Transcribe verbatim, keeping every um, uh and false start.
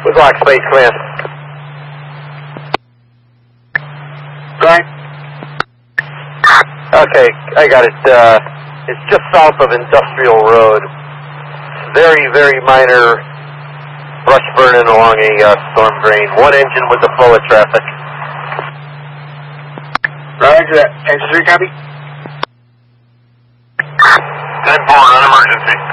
With Lock Space Command. Right. Okay, I got it. Uh, it's just south of Industrial Road. Very, very minor brush burning along a uh, storm drain. One engine with the flow of traffic. Roger that. Engine three, copy. ten four, on emergency.